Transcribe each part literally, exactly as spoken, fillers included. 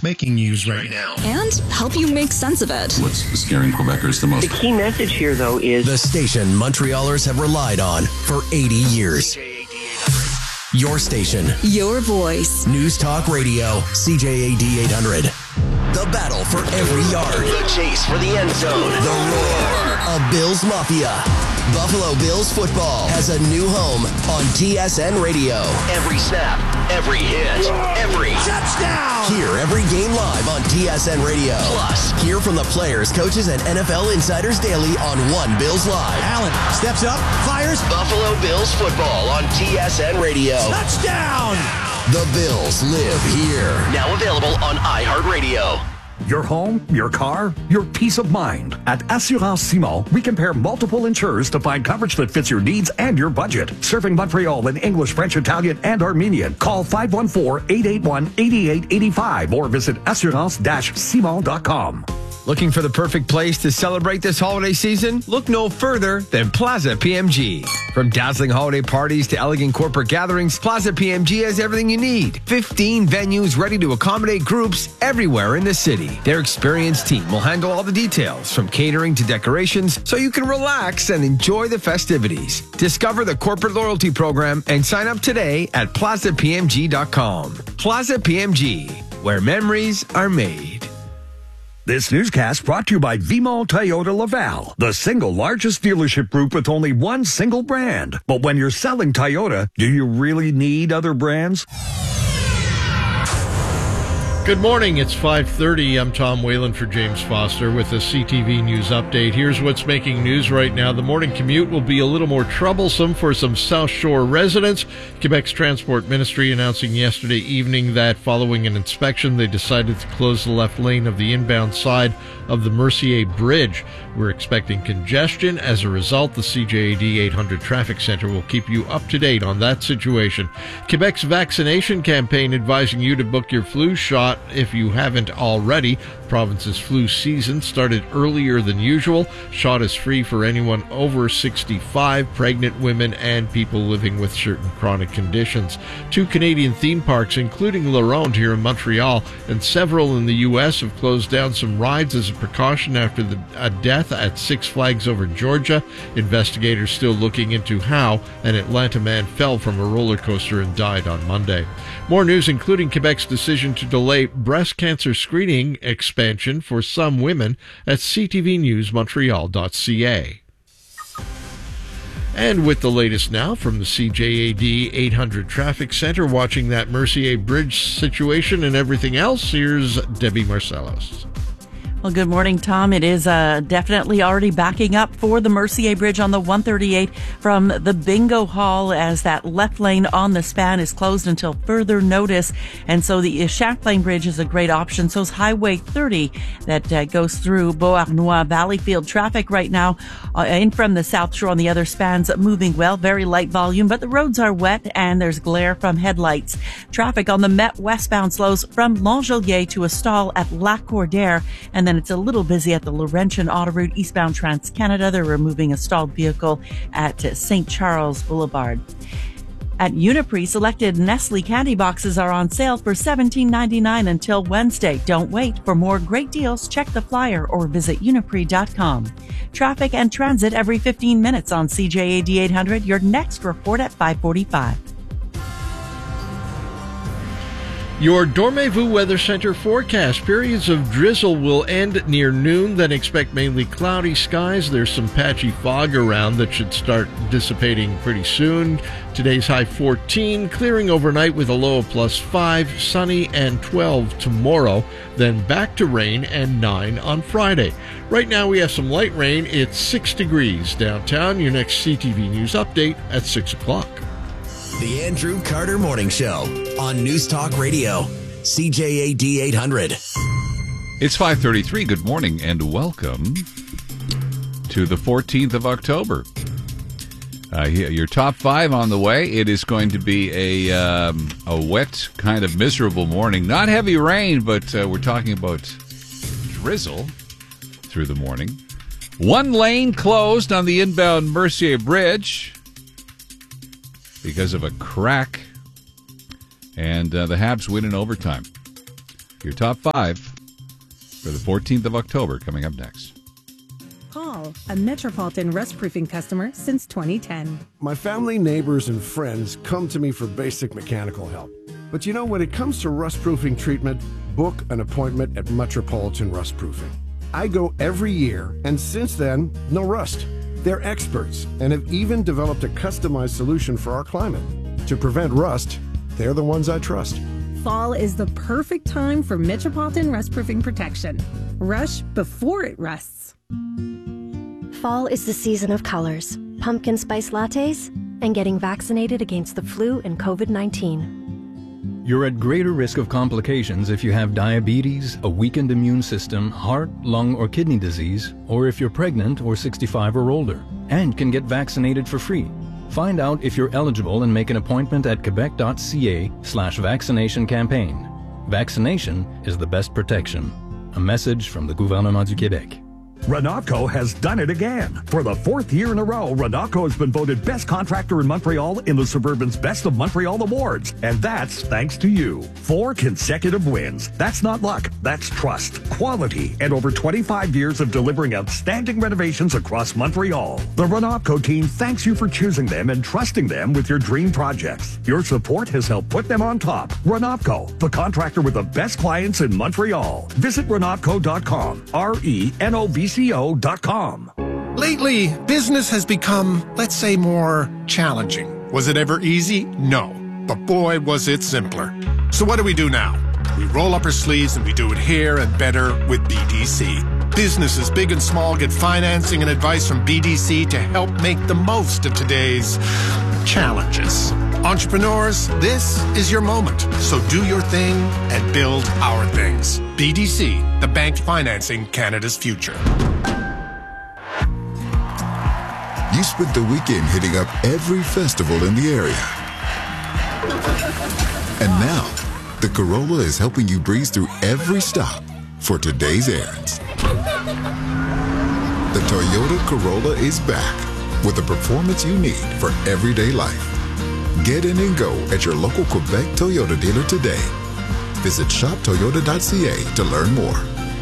what's making news right now. And help you make sense of it. What's scaring Quebecers the most? The key message here, though, is the station Montrealers have relied on for eighty years. Your station. Your voice. News Talk Radio. C J A D eight hundred. The battle for every yard. The chase for the end zone. The roar of Bills Mafia. Buffalo Bills football has a new home on T S N Radio. Every snap, every hit, every touchdown. Hear every game live on T S N Radio. Plus, hear from the players, coaches, and N F L insiders daily on One Bills Live. Allen steps up, fires. Buffalo Bills football on T S N Radio. Touchdown. The Bills live here. Now available on iHeartRadio. Your home, your car, your peace of mind. At Assurance Simon, we compare multiple insurers to find coverage that fits your needs and your budget. Serving Montreal in English, French, Italian, and Armenian. Call five one four, eight eight one, eight eight eight five or visit assurance dash simon dot com. Looking for the perfect place to celebrate this holiday season? Look no further than Plaza P M G. From dazzling holiday parties to elegant corporate gatherings, Plaza P M G has everything you need. fifteen venues ready to accommodate groups everywhere in the city. Their experienced team will handle all the details, from catering to decorations, so you can relax and enjoy the festivities. Discover the corporate loyalty program and sign up today at plaza p m g dot com. Plaza P M G, where memories are made. This newscast brought to you by Vimont Toyota Laval, the single largest dealership group with only one single brand. But when you're selling Toyota, do you really need other brands? Good morning. It's five thirty. I'm Tom Whalen for James Foster with a C T V News update. Here's what's making news right now. The morning commute will be a little more troublesome for some South Shore residents. Quebec's Transport Ministry announcing yesterday evening that following an inspection, they decided to close the left lane of the inbound side of the Mercier Bridge. We're expecting congestion. As a result, the C J A D eight hundred Traffic Center will keep you up to date on that situation. Quebec's vaccination campaign advising you to book your flu shot if you haven't already. The province's flu season started earlier than usual. Shot is free for anyone over sixty-five, pregnant women, and people living with certain chronic conditions. Two Canadian theme parks, including La Ronde here in Montreal, and several in the U S have closed down some rides as a precaution after the, a death at Six Flags Over Georgia. Investigators still looking into how an Atlanta man fell from a roller coaster and died on Monday. More news, including Quebec's decision to delay breast cancer screening expansion for some women at c t v news montreal dot c a. And with the latest now from the C J A D eight hundred Traffic Center, watching that Mercier Bridge situation and everything else, here's Debbie Marcellos. Well, good morning, Tom. It is uh, definitely already backing up for the Mercier Bridge on the one thirty-eight from the Bingo Hall, as that left lane on the span is closed until further notice. And so the Champlain Bridge is a great option. So is Highway thirty that uh, goes through Beauharnois. Valleyfield traffic right now uh, in from the South Shore on the other spans moving well. Very light volume, but the roads are wet and there's glare from headlights. Traffic on the Met westbound slows from L'Angelier to a stall at Lac Cordaire, and then it's a little busy at the Laurentian Autoroute eastbound Trans-Canada. They're removing a stalled vehicle at Saint Charles Boulevard. At Uniprix, selected Nestle candy boxes are on sale for seventeen ninety-nine until Wednesday. Don't wait. For more great deals, check the flyer or visit uniprix dot com. Traffic and transit every fifteen minutes on C J A D eight hundred. Your next report at five forty-five. Your Dormez-vous Weather Center forecast. Periods of drizzle will end near noon, then expect mainly cloudy skies. There's some patchy fog around that should start dissipating pretty soon. Today's high fourteen, clearing overnight with a low of plus five, sunny and twelve tomorrow, then back to rain and nine on Friday. Right now we have some light rain. It's six degrees downtown. Your next C T V News update at six o'clock. The Andrew Carter Morning Show on News Talk Radio, C J A D eight hundred. It's five thirty-three. Good morning and welcome to the fourteenth of October. Uh, your top five on the way. It is going to be a um, a wet, kind of miserable morning. Not heavy rain, but uh, we're talking about drizzle through the morning. One lane closed on the inbound Mercier Bridge because of a crack, and uh, the Habs win in overtime. Your top five for the fourteenth of October coming up next. Paul, a Metropolitan rust proofing customer since twenty ten. My family, neighbors, and friends come to me for basic mechanical help. But you know, when it comes to rust proofing treatment, book an appointment at Metropolitan Rust Proofing. I go every year, and since then, no rust. They're experts and have even developed a customized solution for our climate. To prevent rust, they're the ones I trust. Fall is the perfect time for Metropolitan rust proofing protection. Rush before it rusts. Fall is the season of colors, pumpkin spice lattes, and getting vaccinated against the flu and covid nineteen. You're at greater risk of complications if you have diabetes, a weakened immune system, heart, lung, or kidney disease, or if you're pregnant or sixty-five or older, and can get vaccinated for free. Find out if you're eligible and make an appointment at quebec.ca slash vaccination campaign. Vaccination is the best protection. A message from the Gouvernement du Québec. Renatco has done it again. For the fourth year in a row, Renatco has been voted best contractor in Montreal in the Suburban's Best of Montreal Awards. And that's thanks to you. Four consecutive wins. That's not luck. That's trust, quality, and over twenty-five years of delivering outstanding renovations across Montreal. The Renatco team thanks you for choosing them and trusting them with your dream projects. Your support has helped put them on top. Renatco, the contractor with the best clients in Montreal. Visit renatco dot com. R E N O V C O dot com. Lately, business has become, let's say, more challenging. Was it ever easy? No. But boy, was it simpler. So what do we do now? We roll up our sleeves and we do it here and better with B D C. Businesses big and small get financing and advice from B D C to help make the most of today's challenges. Entrepreneurs, this is your moment. So do your thing and build our things. B D C, the bank financing Canada's future. You spent the weekend hitting up every festival in the area. And now, the Corolla is helping you breeze through every stop for today's errands. The Toyota Corolla is back with the performance you need for everyday life. Get in and go at your local Quebec Toyota dealer today. Visit shop toyota dot c a to learn more.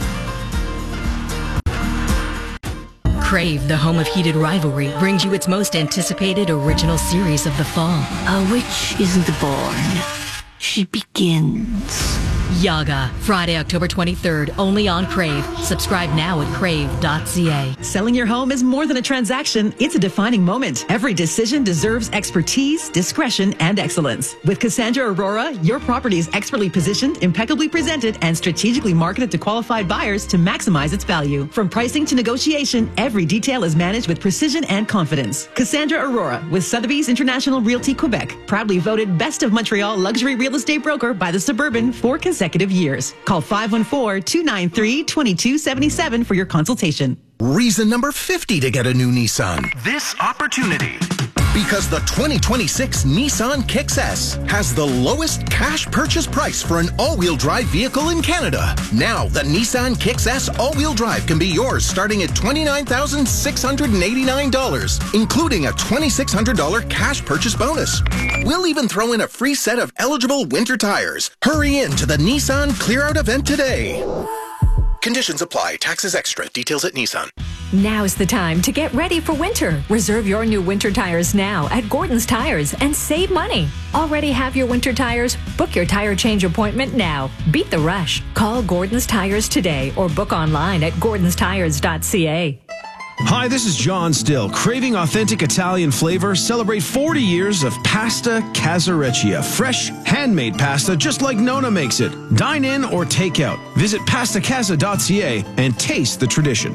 Crave, the home of heated rivalry, brings you its most anticipated original series of the fall. A witch isn't born. She begins. Yaga, Friday, October twenty-third, only on Crave. Subscribe now at crave dot c a. Selling your home is more than a transaction. It's a defining moment. Every decision deserves expertise, discretion, and excellence. With Cassandra Aurora, your property is expertly positioned, impeccably presented, and strategically marketed to qualified buyers to maximize its value. From pricing to negotiation, every detail is managed with precision and confidence. Cassandra Aurora with Sotheby's International Realty Quebec, proudly voted Best of Montreal Luxury Real Estate Broker by the Suburban for consecutive years. Call five one four, two nine three, two two seven seven for your consultation. Reason number fifty to get a new Nissan. This opportunity. Because the twenty twenty-six Nissan Kicks S has the lowest cash purchase price for an all-wheel drive vehicle in Canada. Now, the Nissan Kicks S all-wheel drive can be yours starting at twenty-nine thousand six hundred eighty-nine dollars, including a two thousand six hundred dollars cash purchase bonus. We'll even throw in a free set of eligible winter tires. Hurry in to the Nissan Clear Out event today. Conditions apply. Taxes extra. Details at Nissan. Now's the time to get ready for winter. Reserve your new winter tires now at Gordon's Tires and save money. Already have your winter tires? Book your tire change appointment now. Beat the rush. Call Gordon's Tires today or book online at gordons tires dot c a. Hi, this is John Still. Craving authentic Italian flavor? Celebrate forty years of Pasta Casareccia. Fresh, handmade pasta just like Nona makes it. Dine in or take out. Visit pasta casa dot c a and taste the tradition.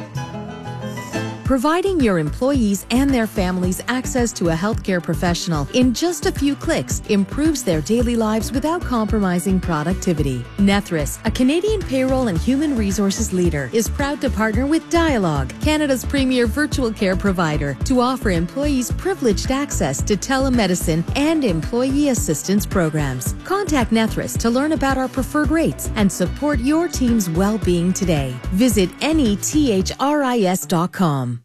Providing your employees and their families access to a healthcare professional in just a few clicks improves their daily lives without compromising productivity. Nethris, a Canadian payroll and human resources leader, is proud to partner with Dialogue, Canada's premier virtual care provider, to offer employees privileged access to telemedicine and employee assistance programs. Contact Nethris to learn about our preferred rates and support your team's well-being today. Visit nethris dot com.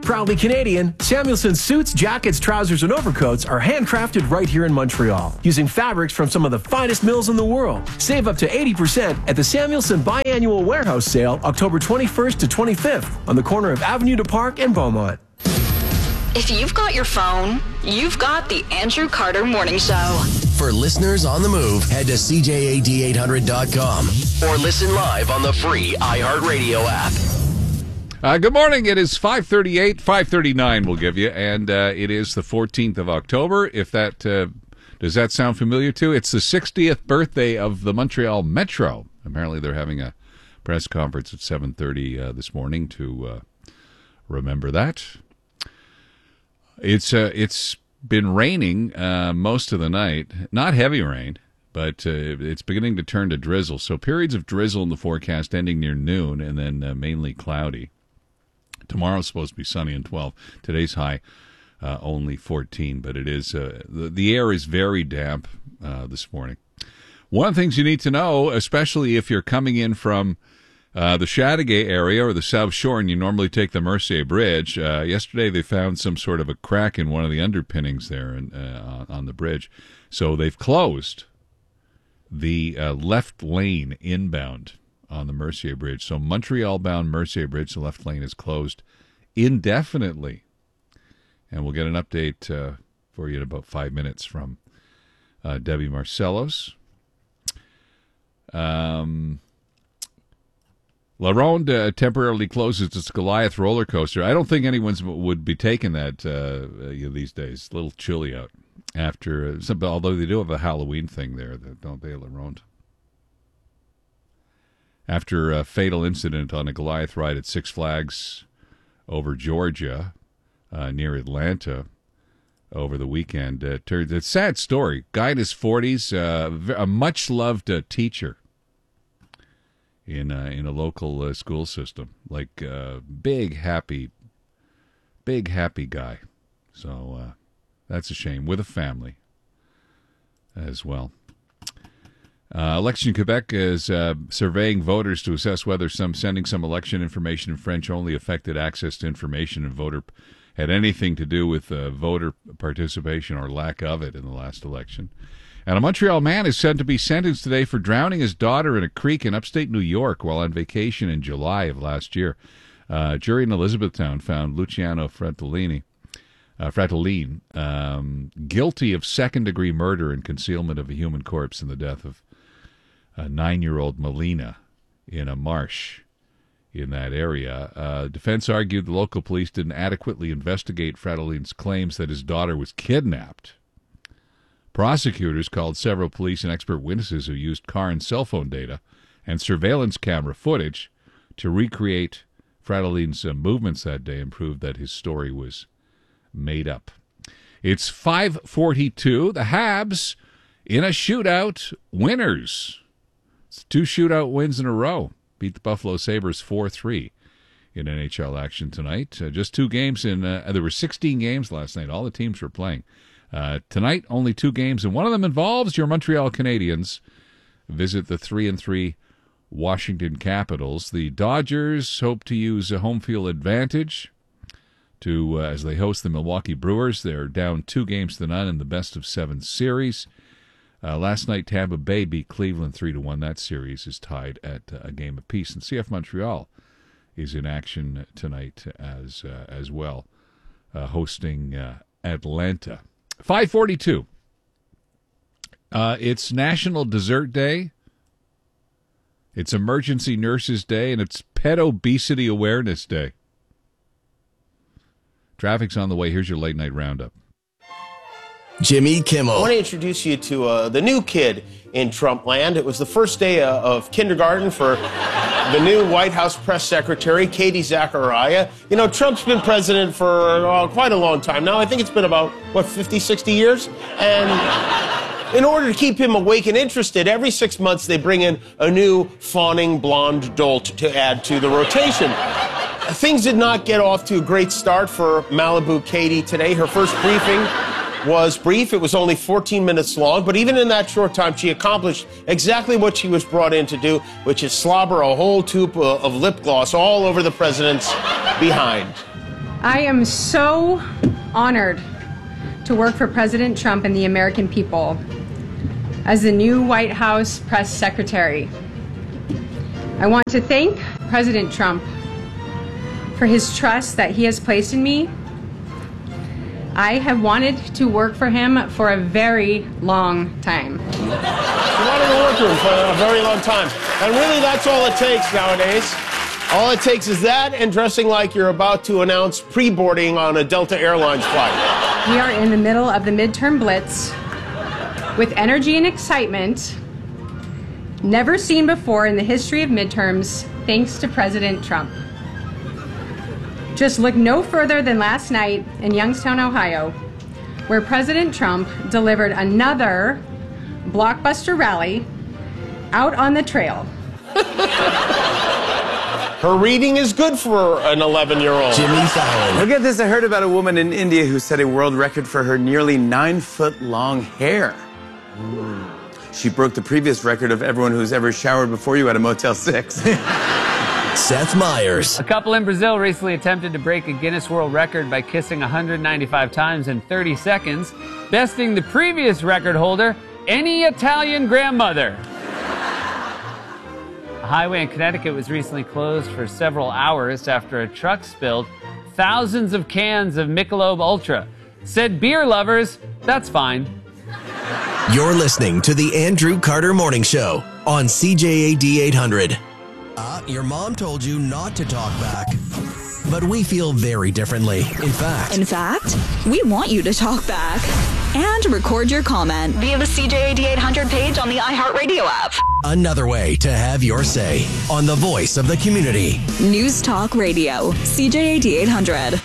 Proudly Canadian, Samuelson suits, jackets, trousers, and overcoats are handcrafted right here in Montreal, using fabrics from some of the finest mills in the world. Save up to eighty percent at the Samuelson Biannual Warehouse Sale, October twenty-first to twenty-fifth, on the corner of Avenue du Parc and Beaumont. If you've got your phone, you've got the Andrew Carter Morning Show. For listeners on the move, head to C J A D eight hundred dot com or listen live on the free iHeartRadio app. Uh, good morning. It is five thirty-eight, five thirty-nine we'll give you, and uh, it is the fourteenth of October. If that uh, does that sound familiar to you? It's the sixtieth birthday of the Montreal Metro. Apparently they're having a press conference at seven thirty uh, this morning to uh, remember that. It's uh, it's been raining uh, most of the night. Not heavy rain, but uh, it's beginning to turn to drizzle. So periods of drizzle in the forecast ending near noon, and then uh, mainly cloudy. Tomorrow's supposed to be sunny and twelve. Today's high uh, only fourteen, but it is uh, the, the air is very damp uh, this morning. One of the things you need to know, especially if you're coming in from uh, the Chateauguay area or the South Shore and you normally take the Mercier Bridge, uh, yesterday they found some sort of a crack in one of the underpinnings there in, uh, on the bridge. So they've closed the uh, left lane inbound on the Mercier Bridge. So Montreal-bound Mercier Bridge, the left lane is closed indefinitely. And we'll get an update uh, for you in about five minutes from uh, Debbie Marcellos. Um, La Ronde uh, temporarily closes its Goliath roller coaster. I don't think anyone would be taking that uh, you know, these days. A little chilly out. After, uh, some, although they do have a Halloween thing there, don't they, La Ronde? After a fatal incident on a Goliath ride at Six Flags over Georgia, uh, near Atlanta, over the weekend. Uh, it's a sad story. Guy in his forties, uh, a much-loved uh, teacher in, uh, in a local uh, school system. Like, uh, big, happy, big, happy guy. So uh, that's a shame. With a family as well. Uh, Election Quebec is uh, surveying voters to assess whether some sending some election information in French only affected access to information and voter had anything to do with uh, voter participation or lack of it in the last election. And a Montreal man is said to be sentenced today for drowning his daughter in a creek in upstate New York while on vacation in July of last year. Uh, a jury in Elizabethtown found Luciano Fratellini, uh, Fratellin um, guilty of second-degree murder and concealment of a human corpse in the death of a nine-year-old Melina in a marsh in that area. Uh, defense argued the local police didn't adequately investigate Fratellin's claims that his daughter was kidnapped. Prosecutors called several police and expert witnesses who used car and cell phone data and surveillance camera footage to recreate Fratellin's uh, movements that day and proved that his story was made up. It's five forty-two. The Habs in a shootout, winners. It's two shootout wins in a row. Beat the Buffalo Sabres four three in N H L action tonight. Uh, just two games in, uh, there were sixteen games last night. All the teams were playing. Uh, tonight, only two games, and one of them involves your Montreal Canadiens. Visit the three and three Washington Capitals. The Dodgers hope to use a home field advantage to uh, as they host the Milwaukee Brewers. They're down two games to none in the best of seven series. Uh, last night, Tampa Bay beat Cleveland three to one. That series is tied at uh, a game apiece. And C F Montreal is in action tonight as uh, as well, uh, hosting uh, Atlanta. five forty-two. Uh, it's National Dessert Day. It's Emergency Nurses Day, and it's Pet Obesity Awareness Day. Traffic's on the way. Here's your late night roundup. Jimmy Kimmel. I want to introduce you to uh, the new kid in Trump land. It was the first day uh, of kindergarten for the new White House press secretary, Katie Zachariah. You know, Trump's been president for uh, quite a long time now. I think it's been about, what, fifty, sixty years? And in order to keep him awake and interested, every six months they bring in a new fawning blonde dolt to add to the rotation. Things did not get off to a great start for Malibu Katie today. Her first briefing was brief. It was only fourteen minutes long, but even in that short time, she accomplished exactly what she was brought in to do, which is slobber a whole tube of lip gloss all over the president's behind. I am so honored to work for President Trump and the American people as the new White House press secretary. I want to thank President Trump for his trust that he has placed in me. I have wanted to work for him for a very long time. You wanted to work for him for a very long time. And really, that's all it takes nowadays. All it takes is that and dressing like you're about to announce pre-boarding on a Delta Airlines flight. We are in the middle of the midterm blitz with energy and excitement never seen before in the history of midterms, thanks to President Trump. Just look no further than last night in Youngstown, Ohio, where President Trump delivered another blockbuster rally out on the trail. Her reading is good for an eleven-year-old. Jimmy Fallon. Look at this. I heard about a woman in India who set a world record for her nearly nine-foot-long hair. Mm. She broke the previous record of everyone who's ever showered before you at a Motel six. Seth Meyers. A couple in Brazil recently attempted to break a Guinness World Record by kissing one hundred ninety-five times in thirty seconds, besting the previous record holder, any Italian grandmother. A highway in Connecticut was recently closed for several hours after a truck spilled thousands of cans of Michelob Ultra. Said beer lovers, that's fine. You're listening to the Andrew Carter Morning Show on C J A D eight hundred. Uh, your mom told you not to talk back. But we feel very differently. In fact. In fact, we want you to talk back and record your comment via the C J A D eight hundred page on the iHeartRadio app. Another way to have your say on the voice of the community. News Talk Radio, C J A D eight hundred.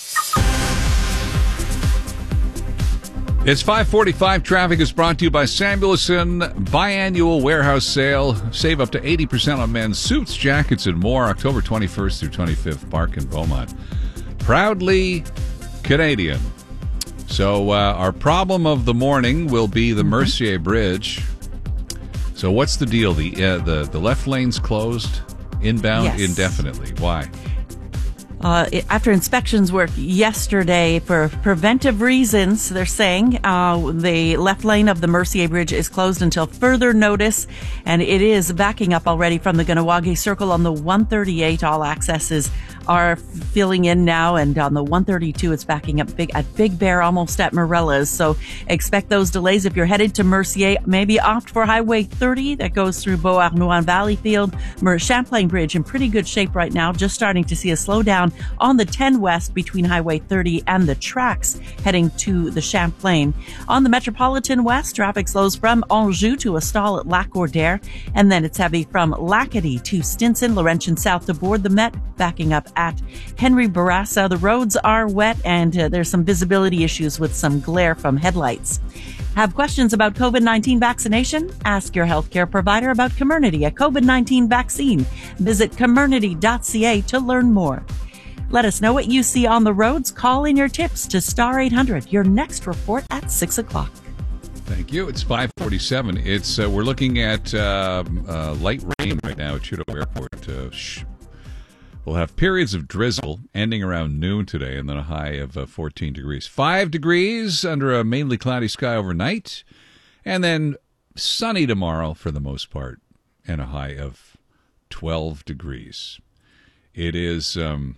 It's five forty-five. Traffic is brought to you by Samuelson Biannual Warehouse Sale. Save up to eighty percent on men's suits, jackets, and more. October twenty-first through twenty-fifth. Park in Beaumont. Proudly Canadian. So uh, our problem of the morning will be the Mercier Bridge. So what's the deal? The uh, the the left lane's closed inbound Yes. indefinitely. Why? Uh, after inspections work yesterday for preventive reasons, they're saying uh, the left lane of the Mercier Bridge is closed until further notice, and it is backing up already from the Ganawagi Circle on the one thirty-eight. All accesses are filling in now, and on the one thirty-two, it's backing up big at Big Bear, almost at Morella's. So expect those delays if you're headed to Mercier. Maybe opt for Highway thirty that goes through Beauharnois and Valleyfield. Mer- Champlain Bridge in pretty good shape right now, just starting to see a slowdown on the ten West between Highway thirty and the tracks heading to the Champlain. On the Metropolitan West, traffic slows from Anjou to a stall at Lac-Cordaire, and then it's heavy from Lacadie to Stinson, Laurentian South to board the Met, backing up at Henry Bourassa. The roads are wet, and uh, there's some visibility issues with some glare from headlights. Have questions about COVID nineteen vaccination? Ask your healthcare provider about Comirnaty, a COVID nineteen vaccine. Visit comirnaty dot c a to learn more. Let us know what you see on the roads. Call in your tips to Star eight hundred. Your next report at six o'clock. Thank you. It's five forty-seven. It's uh, we're looking at uh, uh, light rain right now at Trudeau Airport. Uh, sh- we'll have periods of drizzle ending around noon today, and then a high of uh, fourteen degrees. Five degrees under a mainly cloudy sky overnight, and then sunny tomorrow for the most part, and a high of twelve degrees. It is. Um,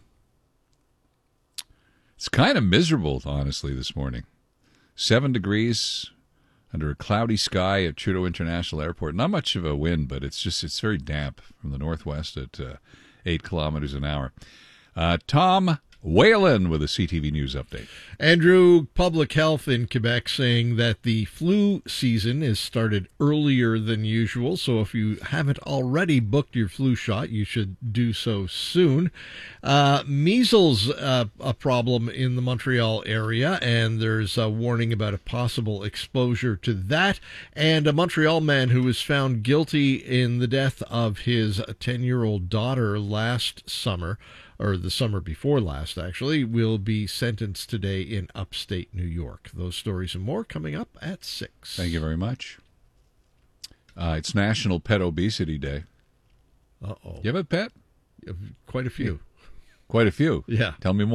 It's kind of miserable, honestly, this morning. Seven degrees under a cloudy sky at Trudeau International Airport. Not much of a wind, but it's just it's very damp from the northwest at uh, eight kilometers an hour. Uh, Tom Whalen with a C T V News update. Andrew, Public Health in Quebec saying that the flu season is started earlier than usual, so if you haven't already booked your flu shot, you should do so soon. Uh, measles, uh, a problem in the Montreal area, and there's a warning about a possible exposure to that. And a Montreal man who was found guilty in the death of his ten-year-old daughter last summer, or the summer before last, actually, will be sentenced today in upstate New York. Those stories and more coming up at six. Thank you very much. Uh, it's National Pet Obesity Day. Uh-oh. You have a pet? Quite a few. Quite a few? Yeah. Tell me more.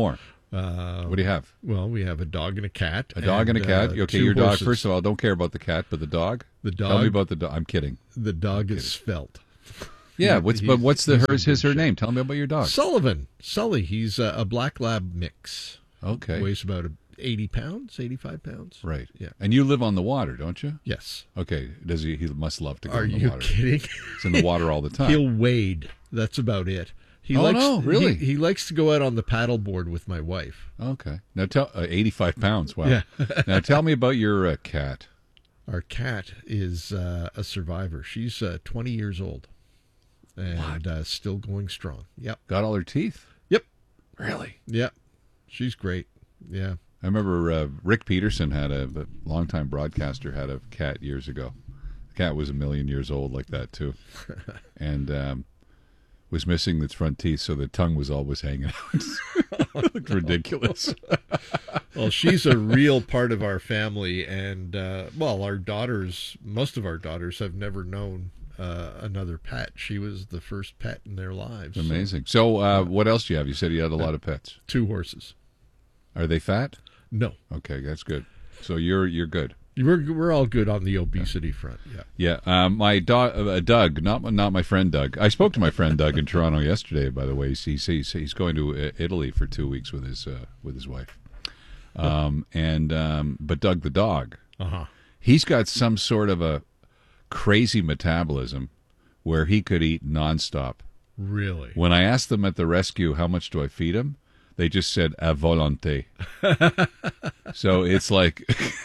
Uh, What do you have? Well, we have a dog and a cat. A dog and, and a cat. uh, Okay, two your dog. horses. First of all, don't care about the cat, but the dog. The dog. Tell me about the dog. I'm kidding. The dog I'm is Svelte. Yeah, He- what's he's- but what's the he's in hers his good her shape. name? Tell me about your dog. Sullivan. Sully. He's a, a black lab mix. Okay. Weighs about eighty pounds, eighty-five pounds. Right. Yeah. And you live on the water, don't you? Yes. Okay. Does he? He must love to go Are in the you water. kidding? He's in the water all the time. He'll wade. That's about it. He Oh, likes, no, really? He, he likes to go out on the paddleboard with my wife. Okay. Now tell uh, eighty-five pounds. Wow. Yeah. Now tell me about your uh, cat. Our cat is uh, a survivor. She's uh, twenty years old and uh, still going strong. Yep. Got all her teeth. Yep. Really? Yep. She's great. Yeah. I remember uh, Rick Peterson had a, a longtime broadcaster had a cat years ago. The cat was a million years old like that too, and um, was missing its front teeth, so the tongue was always hanging out. It looked ridiculous. Well, she's a real part of our family, and uh, well, our daughters, most of our daughters, have never known uh, another pet. She was the first pet in their lives. Amazing. So, uh, what else do you have? You said you had a lot of pets. Two horses. Are they fat? No. Okay, that's good. So you're you're good. We're we're all good on the obesity front. Yeah. Yeah, um, my dog, uh, Doug, not not my friend Doug. I spoke to my friend Doug in Toronto yesterday. By the way, he's he's, he's going to Italy for two weeks with his uh, with his wife. Um, and um, but Doug the dog, Uh-huh. he's got some sort of a crazy metabolism where he could eat nonstop. Really? When I asked them at the rescue how much do I feed him, they just said à volonté. So it's like,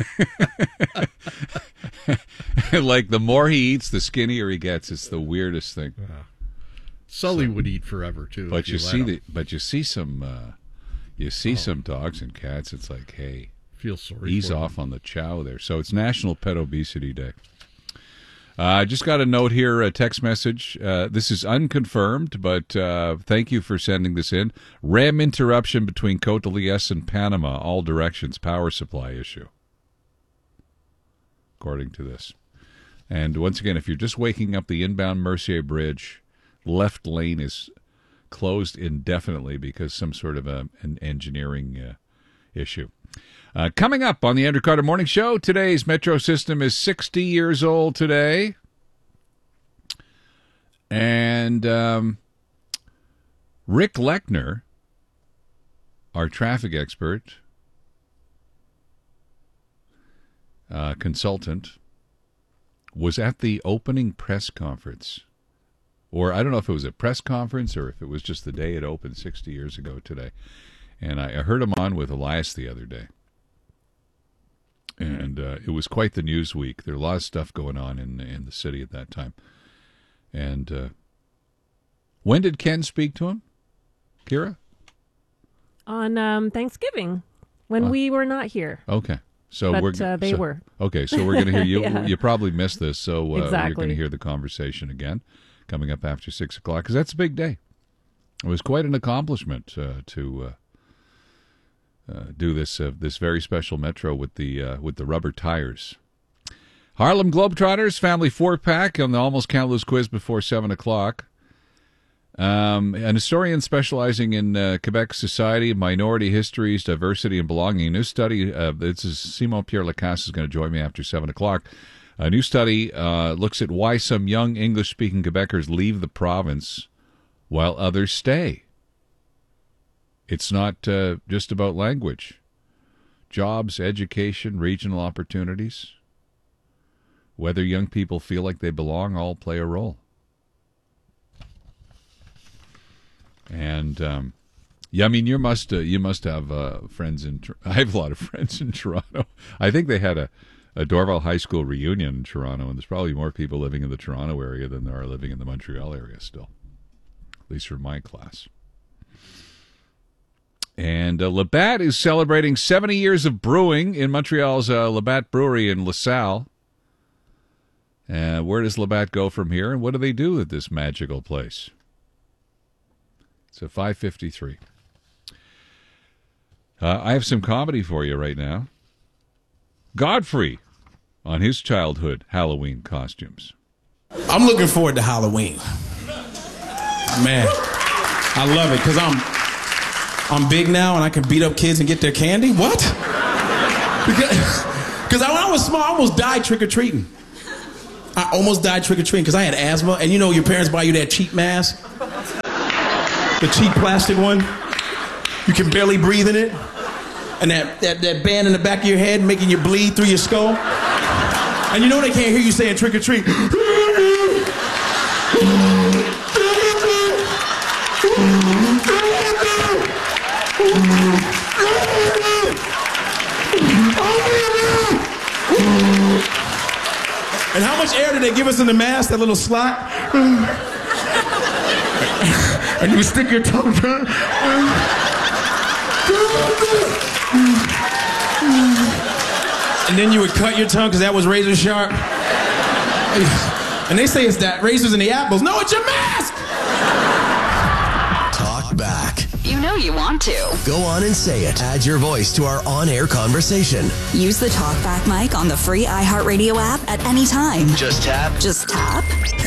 like the more he eats, the skinnier he gets. It's the weirdest thing. Wow. Sully would eat forever too. But if you let see him. the, but you see some, uh, you see some dogs and cats. It's like, hey, Feel sorry ease for off on the chow there. So it's National Pet Obesity Day. I uh, just got a note here, a text message. Uh, this is unconfirmed, but uh, thank you for sending this in. R E M interruption between Cotelias and Panama, all directions, power supply issue, according to this. And once again, if you're just waking up, the inbound Mercier Bridge left lane is closed indefinitely because some sort of a, an engineering uh, issue. Uh, coming up on the Andrew Carter Morning Show, today's metro system is sixty years old today. And um, Rick Lechner, our traffic expert, uh, consultant, was at the opening press conference. Or I don't know if it was a press conference or if it was just the day it opened sixty years ago today. And I, I heard him on with Elias the other day. And uh, it was quite the news week. There was a lot of stuff going on in in the city at that time. And uh, when did Ken speak to him, Kira? On um, Thanksgiving, when Uh, we were not here. Okay, so But, we're uh, they so- were. Okay, so we're going to hear you. Yeah. You probably missed this, so uh, you're Exactly. going to hear the conversation again coming up after six o'clock because that's a big day. It was quite an accomplishment uh, to. Uh, Uh, do this uh, this very special metro with the uh, with the rubber tires. Harlem Globetrotters family four pack on the Almost Can't Lose quiz before seven o'clock. Um, an historian specializing in uh, Quebec society, minority histories, diversity, and belonging. A new study. Uh, this is Simon Pierre Lacasse is going to join me after seven o'clock. A new study uh, looks at why some young English-speaking Quebecers leave the province while others stay. It's not uh, just about language. Jobs, education, regional opportunities. Whether young people feel like they belong all play a role. And um, yeah, I mean, you must uh, you must have uh, friends in. I have a lot of friends in Toronto. I think they had a, a Dorval High School reunion in Toronto, and there's probably more people living in the Toronto area than there are living in the Montreal area still. At least for my class. And uh, Labatt is celebrating seventy years of brewing in Montreal's uh, Labatt Brewery in LaSalle. Uh, where does Labatt go from here, and what do they do at this magical place? It's a five fifty-three. Uh, I have some comedy for you right now. Godfrey on his childhood Halloween costumes. I'm looking forward to Halloween. Man, I love it because I'm I'm big now and I can beat up kids and get their candy? What? Because, because when I was small, I almost died trick-or-treating. I almost died trick-or-treating because I had asthma. And you know your parents buy you that cheap mask? The cheap plastic one? You can barely breathe in it. And that, that, that band in the back of your head making you bleed through your skull. And you know they can't hear you saying trick-or-treat. And how much air did they give us in the mask, that little slot? And you stick your tongue down. And then you would cut your tongue because that was razor sharp. And they say it's that razors in the apples. No, it's your mask! Talk back. You know you want to. Go on and say it. Add your voice to our on-air conversation. Use the TalkBack mic on the free iHeartRadio app at any time. Just tap. Just tap.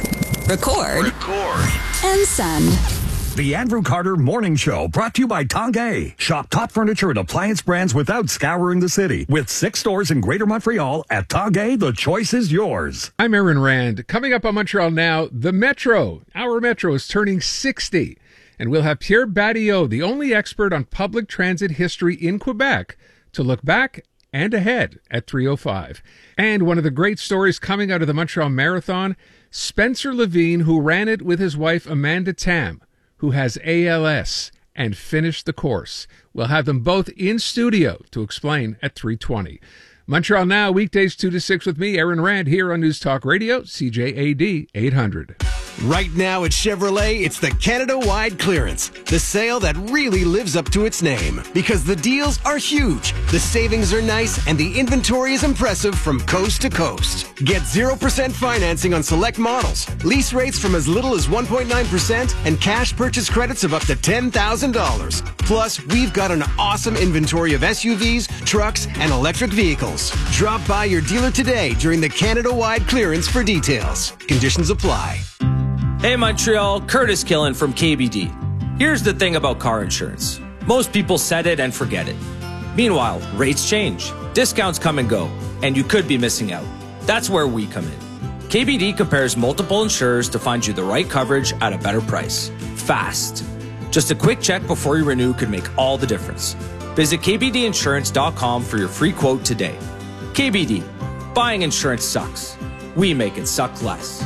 Record. Record. And send. The Andrew Carter Morning Show, brought to you by Tanguay. Shop top furniture and appliance brands without scouring the city. With six stores in Greater Montreal, at Tanguay, the choice is yours. I'm Aaron Rand. Coming up on Montreal Now, the Metro. Our Metro is turning sixty. And we'll have Pierre Badillot, the only expert on public transit history in Quebec, to look back and ahead at three oh five. And one of the great stories coming out of the Montreal Marathon, Spencer Levine, who ran it with his wife Amanda Tam, who has A L S and finished the course. We'll have them both in studio to explain at three twenty. Montreal Now, weekdays two to six with me, Aaron Rand, here on News Talk Radio, C J A D eight hundred. Right now at Chevrolet, it's the Canada-wide clearance. The sale that really lives up to its name. Because the deals are huge, the savings are nice, and the inventory is impressive from coast to coast. Get zero percent financing on select models, lease rates from as little as one point nine percent, and cash purchase credits of up to ten thousand dollars. Plus, we've got an awesome inventory of S U Vs, trucks, and electric vehicles. Drop by your dealer today during the Canada-wide clearance for details. Conditions apply. Hey Montreal, Curtis Killen from K B D. Here's the thing about car insurance. Most people set it and forget it. Meanwhile, rates change, discounts come and go, and you could be missing out. That's where we come in. K B D compares multiple insurers to find you the right coverage at a better price. Fast. Just a quick check before you renew could make all the difference. Visit K B D insurance dot com for your free quote today. K B D. Buying insurance sucks. We make it suck less.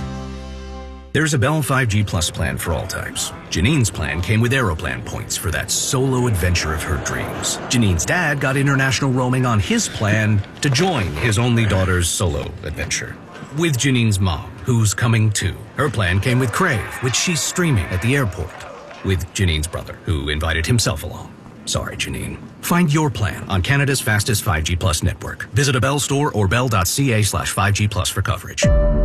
There's a Bell five G Plus plan for all types. Janine's plan came with Aeroplan points for that solo adventure of her dreams. Janine's dad got international roaming on his plan to join his only daughter's solo adventure. With Janine's mom, who's coming too. Her plan came with Crave, which she's streaming at the airport. With Janine's brother, who invited himself along. Sorry, Janine. Find your plan on Canada's fastest five G Plus network. Visit a Bell store or bell.ca slash 5G Plus for coverage.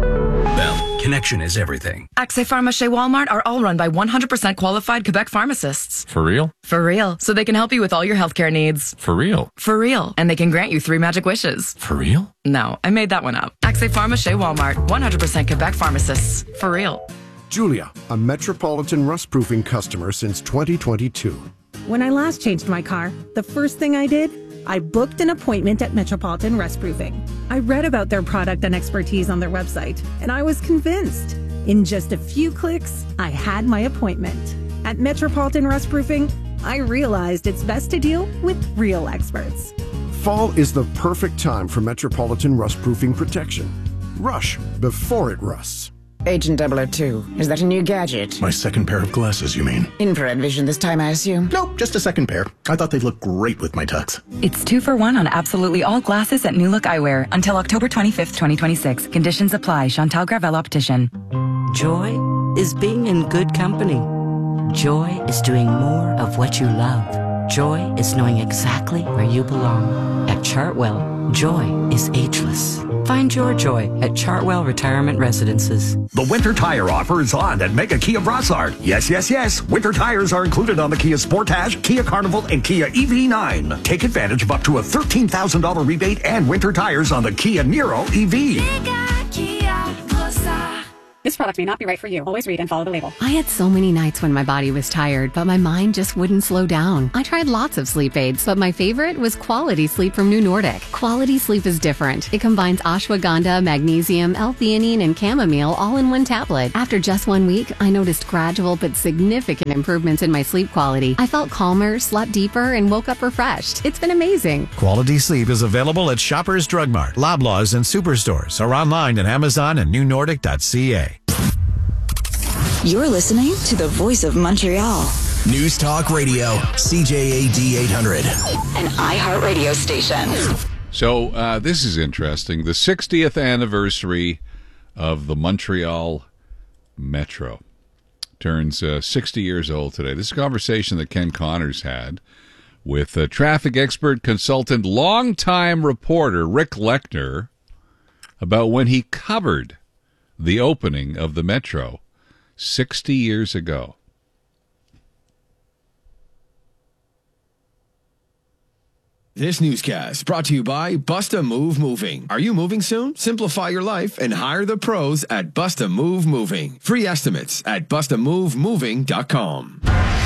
Bell, connection is everything. Accès Pharmacie Walmart are all run by one hundred percent qualified Quebec pharmacists. For real? For real. So they can help you with all your healthcare needs. For real? For real. And they can grant you three magic wishes. For real? No, I made that one up. Accès Pharmacie Walmart, one hundred percent Quebec pharmacists. For real. Julia, a Metropolitan rust-proofing customer since twenty twenty-two. When I last changed my car, the first thing I did, I booked an appointment at Metropolitan Rust Proofing. I read about their product and expertise on their website, and I was convinced. In just a few clicks, I had my appointment. At Metropolitan Rust Proofing, I realized it's best to deal with real experts. Fall is the perfect time for Metropolitan Rust Proofing protection. Rush before it rusts. Agent double oh two, is that a new gadget? My second pair of glasses, you mean? Infrared vision this time, I assume? Nope, just a second pair. I thought they'd look great with my tux. It's two for one on absolutely all glasses at New Look Eyewear until October twenty-fifth, twenty twenty-six. Conditions apply. Chantal Gravel Optician. Joy is being in good company. Joy is doing more of what you love. Joy is knowing exactly where you belong. At Chartwell, joy is ageless. Find your joy at Chartwell Retirement Residences. The winter tire offer is on at Mega Kia Brossard. Yes, yes, yes. Winter tires are included on the Kia Sportage, Kia Carnival, and Kia E V nine. Take advantage of up to a thirteen thousand dollars rebate and winter tires on the Kia Niro E V. This product may not be right for you. Always read and follow the label. I had so many nights when my body was tired, but my mind just wouldn't slow down. I tried lots of sleep aids, but my favorite was Quality Sleep from New Nordic. Quality Sleep is different. It combines ashwagandha, magnesium, L-theanine, and chamomile all in one tablet. After just one week, I noticed gradual but significant improvements in my sleep quality. I felt calmer, slept deeper, and woke up refreshed. It's been amazing. Quality Sleep is available at Shoppers Drug Mart, Loblaws, and Superstores, or online at Amazon and new nordic dot c a. You're listening to the voice of Montreal. News Talk Radio, C J A D eight hundred. An iHeartRadio station. So uh, this is interesting. The sixtieth anniversary of the Montreal Metro turns uh, sixty years old today. This is a conversation that Ken Connors had with uh, traffic expert, consultant, longtime reporter Rick Lechner about when he covered the opening of the Metro sixty years ago. This newscast brought to you by Bust a Move Moving. Are you moving soon? Simplify your life and hire the pros at Bust a Move Moving. Free estimates at bust a move moving dot com.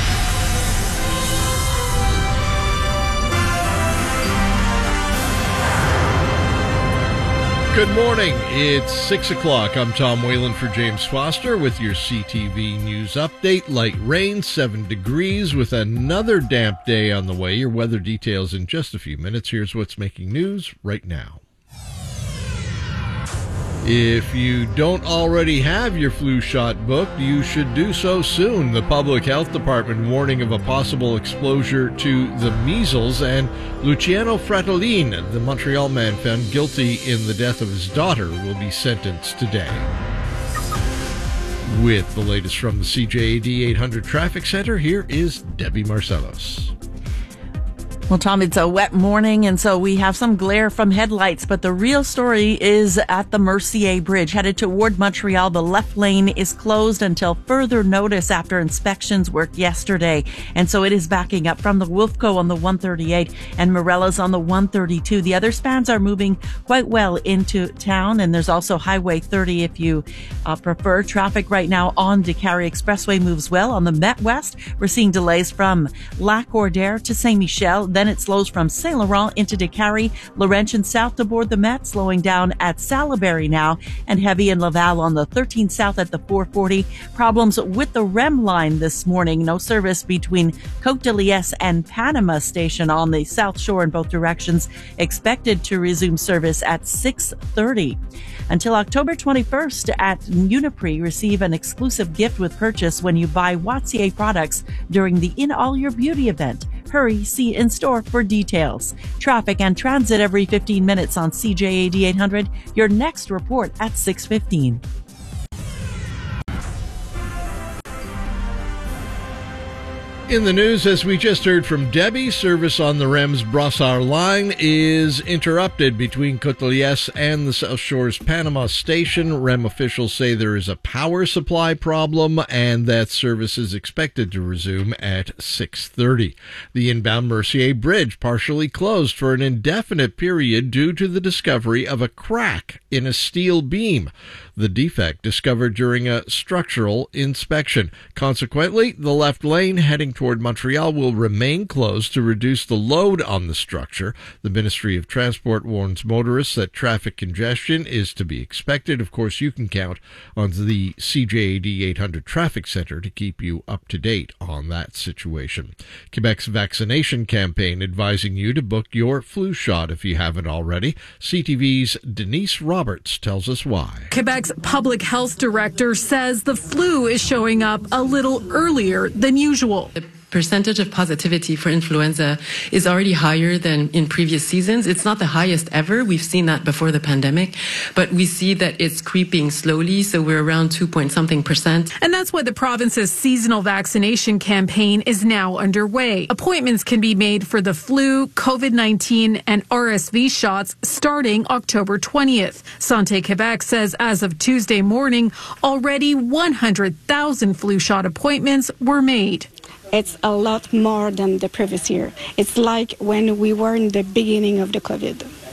Good morning. It's six o'clock. I'm Tom Whalen for James Foster with your C T V News Update. Light rain, seven degrees with another damp day on the way. Your weather details in just a few minutes. Here's what's making news right now. If you don't already have your flu shot booked, you should do so soon. The Public Health Department warning of a possible exposure to the measles, and Luciano Fratellin, the Montreal man found guilty in the death of his daughter, will be sentenced today. With the latest from the C J A D eight hundred Traffic Center, here is Debbie Marcellos. Well, Tom, it's a wet morning, and so we have some glare from headlights, but the real story is at the Mercier Bridge. Headed toward Montreal, the left lane is closed until further notice after inspections work yesterday. And so it is backing up from the Wolfco on the one thirty-eight and Morella's on the one thirty-two. The other spans are moving quite well into town, and there's also Highway thirty if you uh, prefer. Traffic right now on DeCarry Expressway moves well. On the Met West, we're seeing delays from Lac Ordère to Saint-Michel. Then it slows from Saint Laurent into DeCarry, Laurentian south to board the Met, slowing down at Salaberry now, and heavy in Laval on the thirteen south at the four forty. Problems with the R E M line this morning. No service between Côte de Liesse and Panama Station on the South Shore in both directions. Expected to resume service at six thirty. Until October twenty-first at Uniprix, receive an exclusive gift with purchase when you buy Wattier products during the In All Your Beauty event. Hurry, see in store for details. Traffic and transit every fifteen minutes on C J A D eight hundred. Your next report at six fifteen. In the news, as we just heard from Debbie, service on the R E M's Brossard line is interrupted between Côte de Liesse and the South Shore's Panama Station. R E M officials say there is a power supply problem and that service is expected to resume at six thirty. The inbound Mercier Bridge partially closed for an indefinite period due to the discovery of a crack in a steel beam. The defect discovered during a structural inspection. Consequently, the left lane heading toward Montreal will remain closed to reduce the load on the structure. The Ministry of Transport warns motorists that traffic congestion is to be expected. Of course, you can count on the C J A D eight hundred Traffic Center to keep you up to date on that situation. Quebec's vaccination campaign advising you to book your flu shot if you haven't already. C T V's Denise Roberts tells us why. Quebec's public health director says the flu is showing up a little earlier than usual. The percentage of positivity for influenza is already higher than in previous seasons. It's not the highest ever. We've seen that before the pandemic, but we see that it's creeping slowly. So we're around two point something percent. And that's why the province's seasonal vaccination campaign is now underway. Appointments can be made for the flu, COVID nineteen, and R S V shots starting October twentieth. Santé Quebec says as of Tuesday morning, already one hundred thousand flu shot appointments were made. It's a lot more than the previous year. It's like when we were in the beginning of the COVID.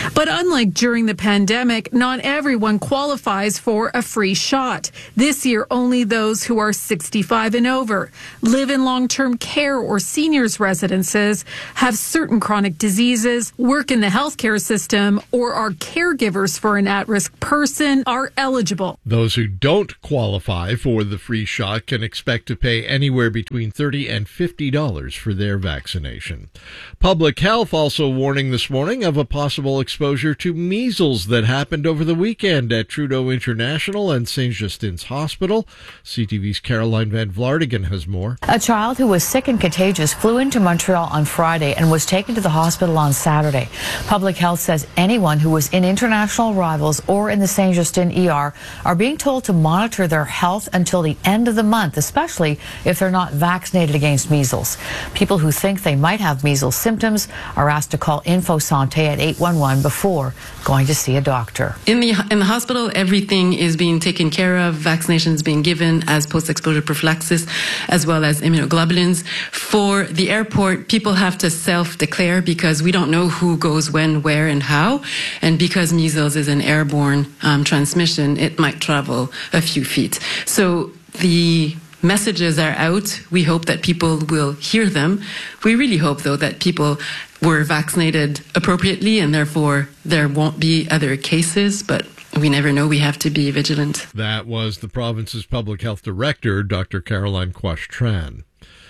But unlike during the pandemic, not everyone qualifies for a free shot. This year, only those who are sixty-five and over, live in long-term care or seniors residences, have certain chronic diseases, work in the healthcare system, or are caregivers for an at-risk person are eligible. Those who don't qualify for the free shot can expect to pay anywhere between thirty dollars and fifty dollars for their vaccination. Public Health also warning this morning of a possible exposure to measles that happened over the weekend at Trudeau International and Saint Justin's Hospital. C T V's Caroline Van Vlaardingen has more. A child who was sick and contagious flew into Montreal on Friday and was taken to the hospital on Saturday. Public Health says anyone who was in international arrivals or in the Saint Justin E R are being told to monitor their health until the end of the month, especially if they're not vaccinated against measles. People who think they might have measles symptoms are asked to call Info Santé at eight one one before going to see a doctor. In the in the hospital, everything is being taken care of. Vaccinations being given as post-exposure prophylaxis, as well as immunoglobulins. For the airport, people have to self-declare because we don't know who goes when, where, and how. And because measles is an airborne um, transmission, it might travel a few feet. So the messages are out. We hope that people will hear them. We really hope, though, that people were vaccinated appropriately and therefore there won't be other cases, but we never know. We have to be vigilant. That was the province's public health director, Doctor Caroline Quach-Tran.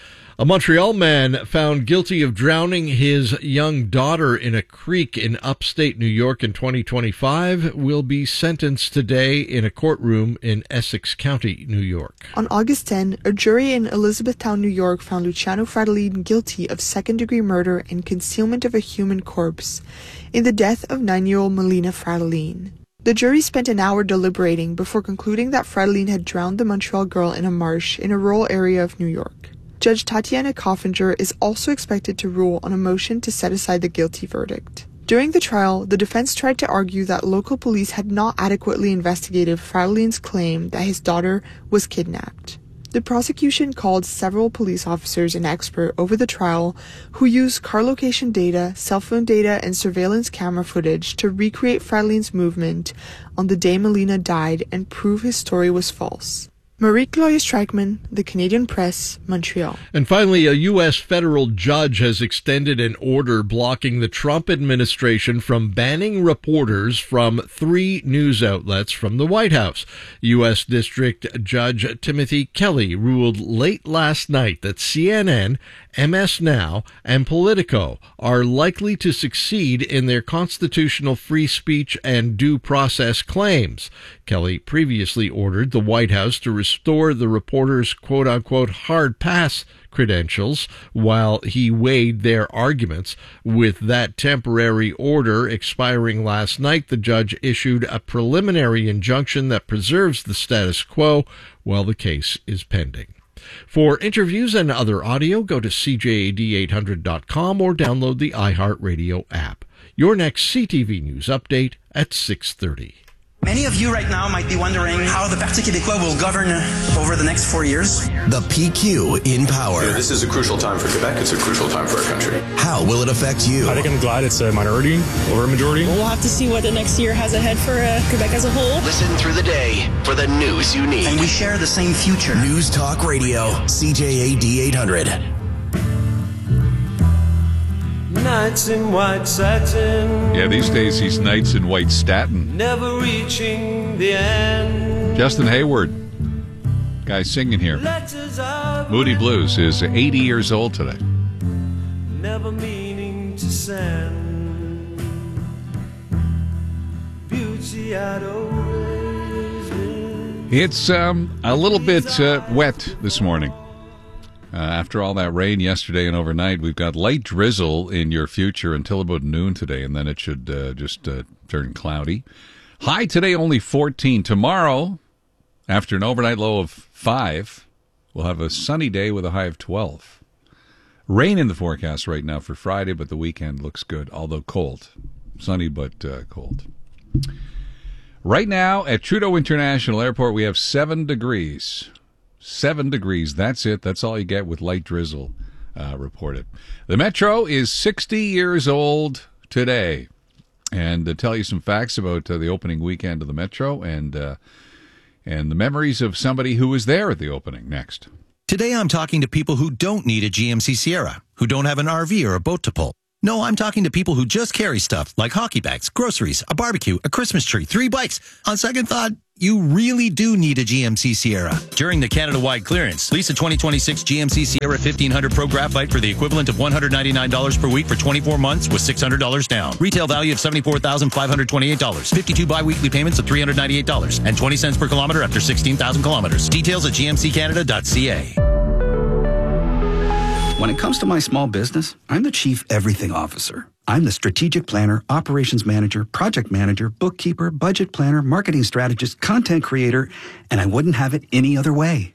A Montreal man found guilty of drowning his young daughter in a creek in upstate New York in twenty twenty-five will be sentenced today in a courtroom in Essex County, New York. On August tenth, a jury in Elizabethtown, New York found Luciano Fratellin guilty of second-degree murder and concealment of a human corpse in the death of nine-year-old Melina Fratellin. The jury spent an hour deliberating before concluding that Fratellin had drowned the Montreal girl in a marsh in a rural area of New York. Judge Tatiana Coffinger is also expected to rule on a motion to set aside the guilty verdict. During the trial, the defense tried to argue that local police had not adequately investigated Fratellin's claim that his daughter was kidnapped. The prosecution called several police officers and experts over the trial who used car location data, cell phone data, and surveillance camera footage to recreate Fratellin's movement on the day Melina died and prove his story was false. Marie-Claude Streichman, The Canadian Press, Montreal. And finally, a U S federal judge has extended an order blocking the Trump administration from banning reporters from three news outlets from the White House. U S District Judge Timothy Kelly ruled late last night that C N N, M S Now, and Politico are likely to succeed in their constitutional free speech and due process claims. Kelly previously ordered the White House to restore the reporters' quote-unquote hard pass credentials while he weighed their arguments. With that temporary order expiring last night, the judge issued a preliminary injunction that preserves the status quo while the case is pending. For interviews and other audio, go to C J A D eight hundred dot com or download the iHeartRadio app. Your next C T V News update at six thirty. Many of you right now might be wondering how the Parti Québécois will govern over the next four years. The P Q in power. Yeah, this is a crucial time for Quebec. It's a crucial time for our country. How will it affect you? I think I'm glad it's a minority over a majority. We'll have to see what the next year has ahead for uh, Quebec as a whole. Listen through the day for the news you need. And we share the same future. News Talk Radio, C J A D eight hundred. Nights in white satin. Yeah, these days he's Knights in White Statin. Never reaching the end. Justin Hayward, guy singing here. Moody Blues is eighty years old today. Never meaning to send. Beauty I'd always been. It's um, a little bit uh, wet this morning. Uh, after all that rain yesterday and overnight, we've got light drizzle in your future until about noon today, and then it should uh, just uh, turn cloudy. High today only fourteen. Tomorrow, after an overnight low of five, we'll have a sunny day with a high of twelve. Rain in the forecast right now for Friday, but the weekend looks good, although cold. Sunny, but uh, cold. Right now at Trudeau International Airport, we have seven degrees. Seven degrees. That's it. That's all you get with light drizzle uh, reported. The Metro is sixty years old today. and uh, tell you some facts about uh, the opening weekend of the Metro and uh, and the memories of somebody who was there at the opening next. Today I'm talking to people who don't need a G M C Sierra, who don't have an R V or a boat to pull. No, I'm talking to people who just carry stuff like hockey bags, groceries, a barbecue, a Christmas tree, three bikes. On second thought, you really do need a G M C Sierra. During the Canada-wide clearance, lease a twenty twenty-six G M C Sierra fifteen hundred Pro Graphite for the equivalent of one hundred ninety-nine dollars per week for twenty-four months with six hundred dollars down. Retail value of seventy-four thousand five hundred twenty-eight dollars. fifty-two bi-weekly payments of three hundred ninety-eight dollars and twenty cents per kilometer after sixteen thousand kilometers. Details at g m c canada dot c a. When it comes to my small business, I'm the Chief Everything Officer. I'm the strategic planner, operations manager, project manager, bookkeeper, budget planner, marketing strategist, content creator, and I wouldn't have it any other way.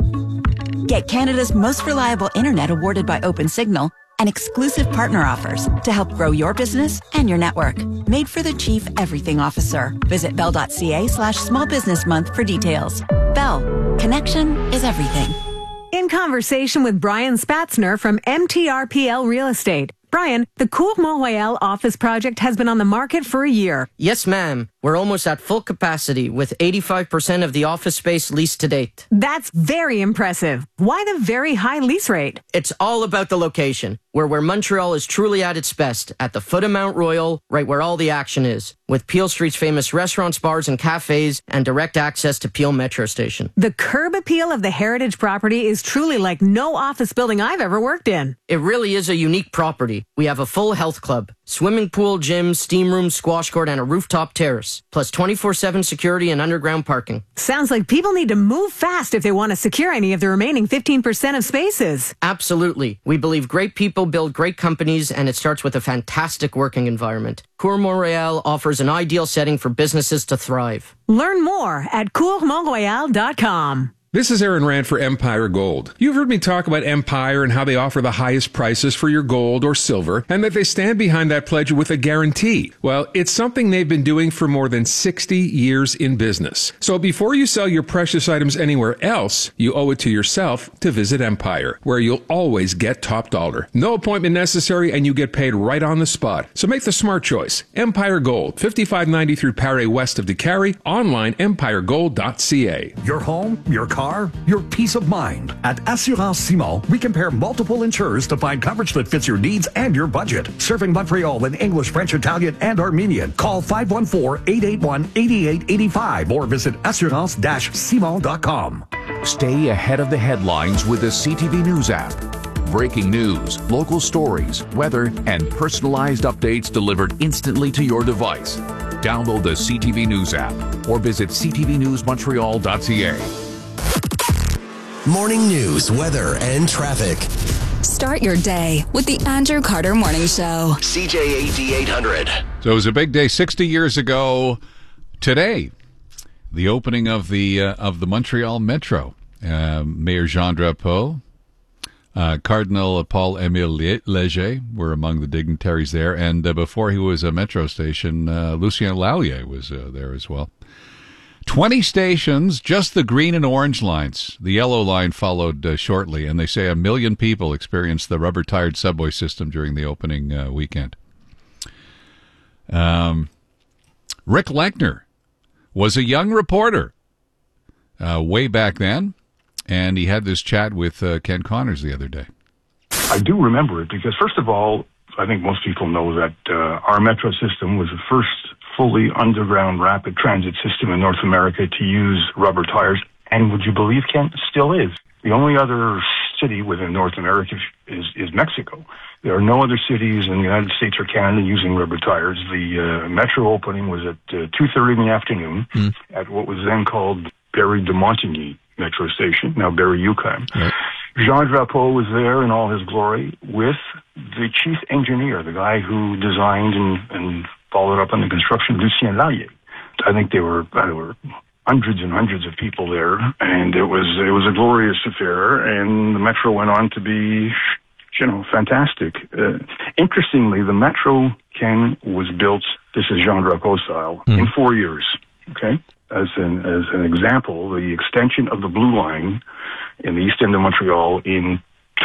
Get Canada's most reliable internet awarded by OpenSignal and exclusive partner offers to help grow your business and your network. Made for the Chief Everything Officer. Visit bell.ca slash small business month for details. Bell. Connection is everything. In conversation with Brian Spatzner from M T R P L Real Estate. Brian, the Cour Mont-Royal office project has been on the market for a year. Yes, ma'am. We're almost at full capacity with eighty-five percent of the office space leased to date. That's very impressive. Why the very high lease rate? It's all about the location. We're where Montreal is truly at its best, at the foot of Mount Royal, right where all the action is, with Peel Street's famous restaurants, bars, and cafes, and direct access to Peel Metro Station. The curb appeal of the heritage property is truly like no office building I've ever worked in. It really is a unique property. We have a full health club, swimming pool, gym, steam room, squash court, and a rooftop terrace, plus twenty-four seven security and underground parking. Sounds like people need to move fast if they want to secure any of the remaining fifteen percent of spaces. Absolutely. We believe great people build great companies, and it starts with a fantastic working environment. Cour Mont-Royal offers an ideal setting for businesses to thrive. Learn more at cour mont royal dot com. This is Aaron Rand for Empire Gold. You've heard me talk about Empire and how they offer the highest prices for your gold or silver, and that they stand behind that pledge with a guarantee. Well, it's something they've been doing for more than sixty years in business. So before you sell your precious items anywhere else, you owe it to yourself to visit Empire, where you'll always get top dollar. No appointment necessary, and you get paid right on the spot. So make the smart choice. Empire Gold, fifty-five ninety through Paré west of DeCarry, online empire gold dot c a. Your home, your car, your peace of mind. At Assurance Simon, we compare multiple insurers to find coverage that fits your needs and your budget. Serving Montreal in English, French, Italian, and Armenian. Call five one four, eight eight one, eight eight eight five or visit assurance dash simon dot com. Stay ahead of the headlines with the C T V News app. Breaking news, local stories, weather, and personalized updates delivered instantly to your device. Download the C T V News app or visit c t v news montreal dot c a. Morning news, weather, and traffic. Start your day with the Andrew Carter Morning Show. C J A D eight hundred. So it was a big day sixty years ago today. The opening of the uh, of the Montreal Metro. Uh, Mayor Jean Drapeau, uh, Cardinal Paul-Émile Léger were among the dignitaries there. And uh, before he was a metro station, uh, Lucien Lallier was uh, there as well. twenty stations, just the green and orange lines. The yellow line followed uh, shortly, and they say a million people experienced the rubber-tired subway system during the opening uh, weekend. Um, Rick Lechner was a young reporter uh, way back then, and he had this chat with uh, Ken Connors the other day. I do remember it because, first of all, I think most people know that uh, our metro system was the first fully underground rapid transit system in North America to use rubber tires. And would you believe, Ken, still is. The only other city within North America is, is Mexico. There are no other cities in the United States or Canada using rubber tires. The uh, metro opening was at uh, two thirty in the afternoon mm. at what was then called Barry de Montigny Metro Station, now Barry-UQAM. Right. Jean Drapeau was there in all his glory with the chief engineer, the guy who designed and, and followed up on the construction, Lucien Lallier. I think there were, there were hundreds and hundreds of people there, and it was it was a glorious affair, and the metro went on to be, you know, fantastic. Uh, interestingly, the metro, Ken, was built, this is Jean Drapeau style, mm. in four years, okay? As an, as an example, the extension of the Blue Line in the east end of Montreal in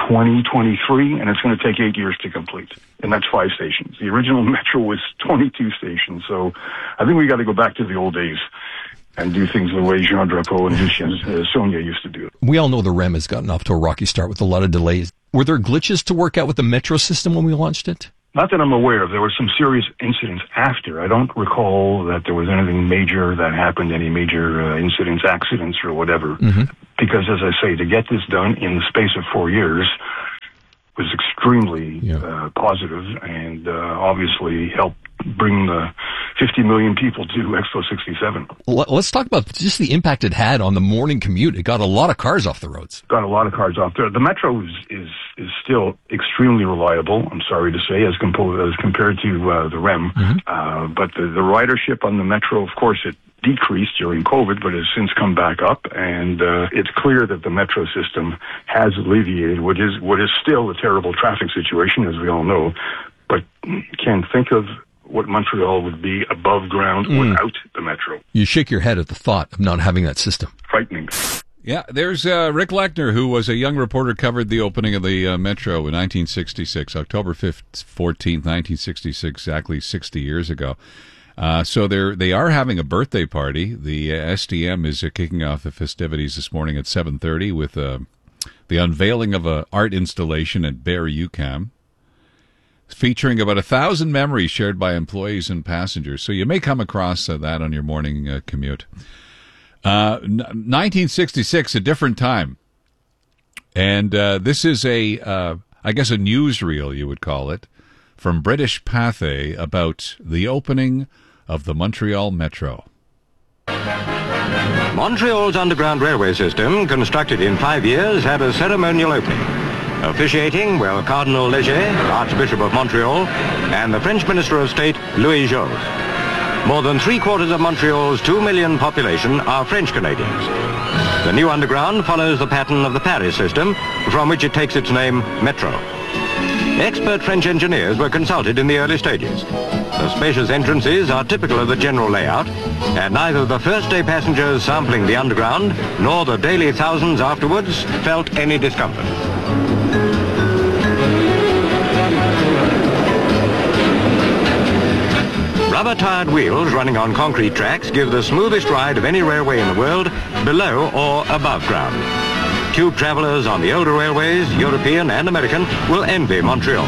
twenty twenty-three, and it's going to take eight years to complete. And that's five stations. The original Metro was twenty-two stations. So I think we got to go back to the old days and do things the way Jean Drapeau and Lucien uh, Sonia used to do it. We all know the R E M has gotten off to a rocky start with a lot of delays. Were there glitches to work out with the Metro system when we launched it? Not that I'm aware of. There were some serious incidents after. I don't recall that there was anything major that happened, any major uh, incidents, accidents, or whatever. Mm-hmm. Because, as I say, to get this done in the space of four years was extremely yeah. uh, positive and uh, obviously helped bring the fifty million people to Expo sixty-seven. Let's talk about just the impact it had on the morning commute. It got a lot of cars off the roads. Got a lot of cars off there. The Metro is is, is still extremely reliable, I'm sorry to say, as, compo- as compared to uh, the R E M. Mm-hmm. Uh, but the, the ridership on the Metro, of course, it decreased during COVID, but has since come back up. And uh, it's clear that the Metro system has alleviated what is what is still a terrible traffic situation, as we all know. But can't think of what Montreal would be above ground mm. without the Metro. You shake your head at the thought of not having that system. Frightening. Yeah, there's uh, Rick Lechner, who was a young reporter, covered the opening of the uh, Metro in nineteen sixty-six, October fourteenth, nineteen sixty-six, exactly sixty years ago. Uh, so they're, they are having a birthday party. The uh, S D M is uh, kicking off the festivities this morning at seven thirty with uh, the unveiling of an art installation at Barrie UQAM, featuring about a thousand memories shared by employees and passengers. So you may come across uh, that on your morning uh, commute. Uh, n- nineteen sixty-six, a different time. And uh, this is a, uh, I guess, a newsreel, you would call it, from British Pathé about the opening of the Montreal Metro. Montreal's underground railway system, constructed in five years, had a ceremonial opening. Officiating were Cardinal Léger, Archbishop of Montreal, and the French Minister of State, Louis Josse. More than three-quarters of Montreal's two million population are French-Canadians. The new underground follows the pattern of the Paris system, from which it takes its name, Metro. Expert French engineers were consulted in the early stages. The spacious entrances are typical of the general layout, and neither the first-day passengers sampling the underground nor the daily thousands afterwards felt any discomfort. Rubber-tired wheels running on concrete tracks give the smoothest ride of any railway in the world, below or above ground. Tube travellers on the older railways, European and American, will envy Montreal.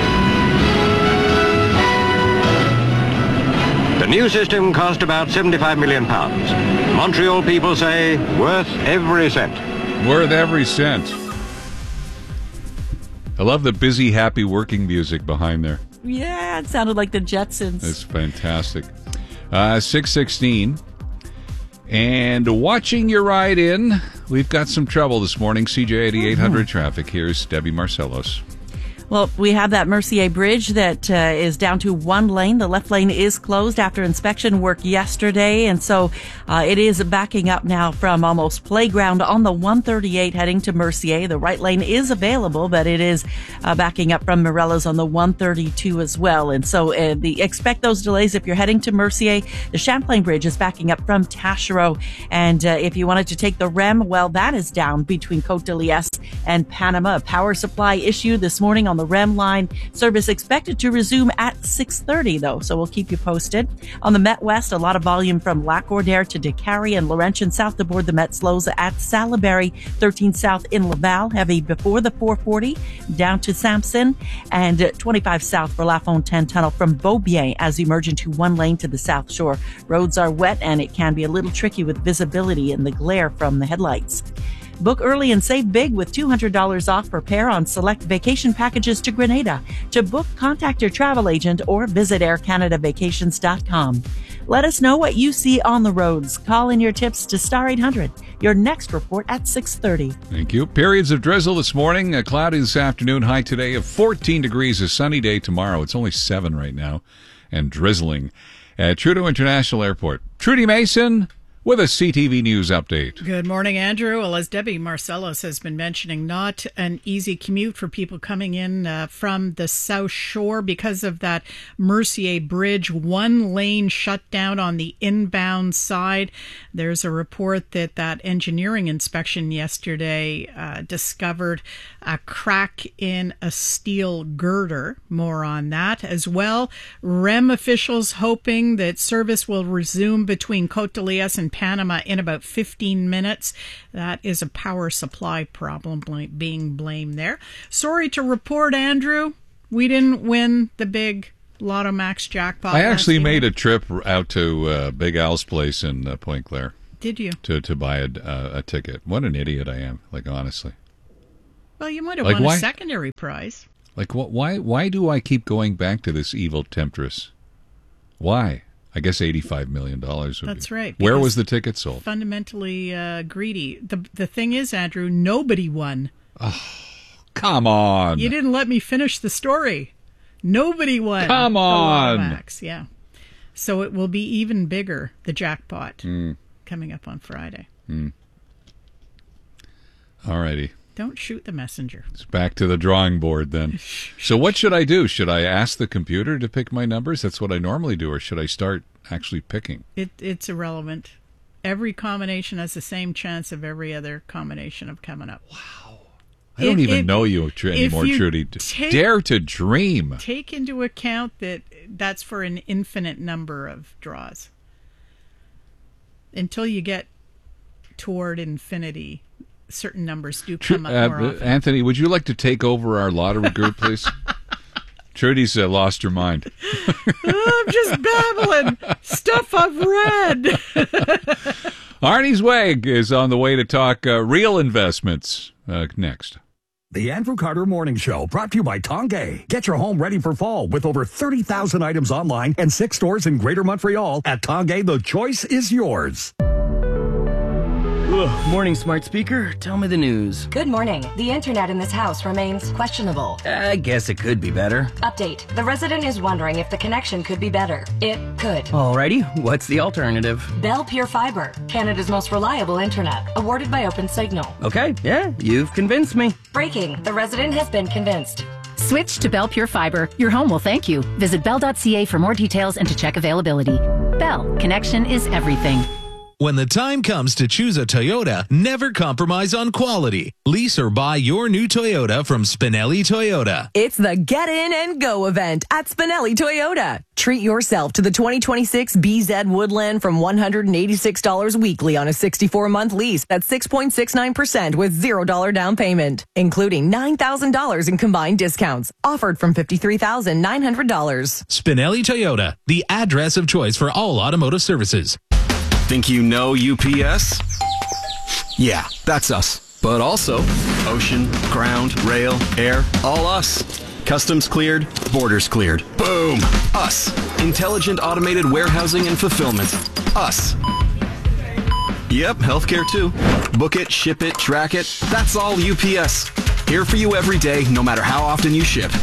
The new system cost about seventy-five million pounds. Montreal people say worth every cent. Worth every cent. I love the busy, happy working music behind there. Yeah, it sounded like the Jetsons. It's fantastic. Uh, six sixteen. And watching your ride in, we've got some trouble this morning. C J eighty-eight hundred mm-hmm. traffic. Here's Debbie Marcellos. Well, we have that Mercier Bridge that uh, is down to one lane. The left lane is closed after inspection work yesterday, and so uh, it is backing up now from almost Playground on the one thirty-eight heading to Mercier. The right lane is available, but it is uh, backing up from Morelos on the one thirty-two as well. And so uh, the, expect those delays if you're heading to Mercier. The Champlain Bridge is backing up from Taschereau, and uh, if you wanted to take the R E M, well, that is down between Côte de Liesse and Panama. A power supply issue this morning on the R E M line. Service expected to resume at six thirty, though, so we'll keep you posted. On the Met West, a lot of volume from Lac-Ordère to Décarie and Laurentian south aboard the Met slows at Salaberry, thirteen south in Laval, heavy before the four forty, down to Sampson, and twenty-five south for La Fontaine Tunnel from Beaubien as you merge into one lane to the South Shore. Roads are wet and it can be a little tricky with visibility and the glare from the headlights. Book early and save big with two hundred dollars off per pair on select vacation packages to Grenada. To book, contact your travel agent or visit air canada vacations dot com. Let us know what you see on the roads. Call in your tips to star eight hundred. Your next report at six thirty. Thank you. Periods of drizzle this morning, uh, cloudy this afternoon, high today of fourteen degrees, a sunny day tomorrow. It's only seven right now, and drizzling at Trudeau International Airport. Trudy Mason with a C T V News update. Good morning, Andrew. Well, as Debbie Marcellos has been mentioning, not an easy commute for people coming in uh, from the South Shore because of that Mercier Bridge. One lane shut down on the inbound side. There's a report that that engineering inspection yesterday uh, discovered a crack in a steel girder. More on that as well. R E M officials hoping that service will resume between Cote d'Elias and Panama in about fifteen minutes. That is a power supply problem being blamed there. Sorry to report, Andrew, we didn't win the big Lotto Max jackpot. I actually last made a trip out to uh, Big Al's place in uh, Point Claire. Did you? To to buy a, uh, a ticket. What an idiot I am, like, honestly. Well, you might have Like, won why- a secondary prize. Like, what? Why Why do I keep going back to this evil temptress? Why? I guess eighty-five million dollars would That's be. right. Where because was the ticket sold? Fundamentally uh, greedy. The the thing is, Andrew, nobody won. Come on. You didn't let me finish the story. Nobody won. Come the Lotto on. Max, yeah. So it will be even bigger, the jackpot, Mm. coming up on Friday. Mm. All righty. Don't shoot the messenger. It's back to the drawing board then. So what should I do? Should I ask the computer to pick my numbers? That's what I normally do. Or should I start actually picking? It It's irrelevant. Every combination has the same chance of every other combination of coming up. Wow. I don't If- even if- know you tr- if anymore, you Trudy. take- Dare to dream. Take into account that that's for an infinite number of draws. Until you get toward infinity, certain numbers do Tr- come up uh, more often. Anthony, would you like to take over our lottery group, please? Trudy's uh, lost her mind. I'm just babbling stuff I've read. Arnie's Wag is on the way to talk uh, real investments uh, next. The Andrew Carter Morning Show, brought to you by Tongay. Get your home ready for fall with over thirty thousand items online and six stores in Greater Montreal. At Tongay, the choice is yours. Ugh, morning, smart speaker. Tell me the news. Good morning. The internet in this house remains questionable. I guess it could be better. Update. The resident is wondering if the connection could be better. It could. Alrighty, what's the alternative? Bell Pure Fiber, Canada's most reliable internet, awarded by OpenSignal. Okay, yeah, you've convinced me. Breaking. The resident has been convinced. Switch to Bell Pure Fiber. Your home will thank you. Visit bell dot c a for more details and to check availability. Bell. Connection is everything. When the time comes to choose a Toyota, never compromise on quality. Lease or buy your new Toyota from Spinelli Toyota. It's the Get In and Go event at Spinelli Toyota. Treat yourself to the twenty twenty-six B Z Woodland from one hundred eighty-six dollars weekly on a sixty-four month lease at six point six nine percent with zero dollars down payment, including nine thousand dollars in combined discounts. Offered from fifty-three thousand nine hundred dollars. Spinelli Toyota, the address of choice for all automotive services. Think you know U P S? Yeah, that's us. But also ocean, ground, rail, air, all us. Customs cleared, borders cleared. Boom! Us. Intelligent automated warehousing and fulfillment. Us. Yep, healthcare too. Book it, ship it, track it. That's all U P S. Here for you every day, no matter how often you ship.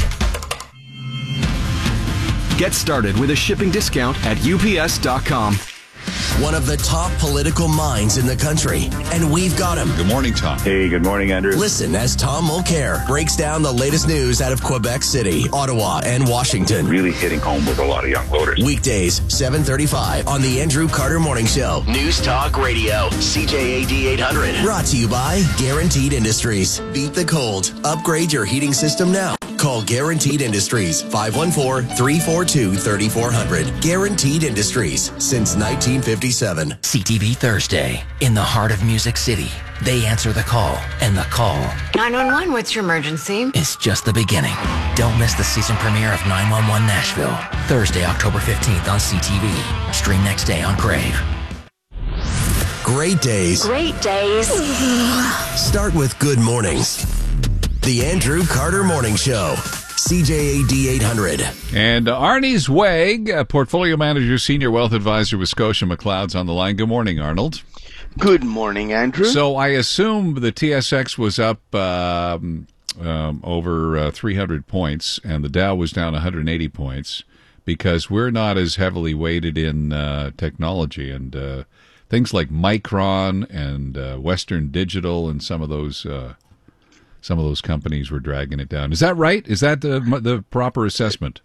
Get started with a shipping discount at U P S dot com. One of the top political minds in the country, and we've got him. Good morning, Tom. Hey, good morning, Andrew. Listen as Tom Mulcair breaks down the latest news out of Quebec City, Ottawa, and Washington. Really hitting home with a lot of young voters. Weekdays, seven thirty-five on the Andrew Carter Morning Show. News Talk Radio, C J A D eight hundred. Brought to you by Guaranteed Industries. Beat the cold. Upgrade your heating system now. Call Guaranteed Industries, five one four, three four two, three four zero zero. Guaranteed Industries, since nineteen fifty-seven. C T V Thursday, in the heart of Music City. They answer the call, and the call nine one one, what's your emergency? is just the beginning. Don't miss the season premiere of nine one one Nashville, Thursday, October fifteenth on C T V. Stream next day on Crave. Great days. Great days. Start with good mornings. The Andrew Carter Morning Show. C J A D eight hundred. And uh, Arnie's Wag, uh, Portfolio Manager, Senior Wealth Advisor with Scotia McLeod's on the line. Good morning, Arnold. Good morning, Andrew. So I assume the T S X was up um, um, over uh, three hundred points and the Dow was down one hundred eighty points because we're not as heavily weighted in uh, technology and uh, things like Micron and uh, Western Digital and some of those uh, some of those companies were dragging it down. Is that right? Is that the, the proper assessment?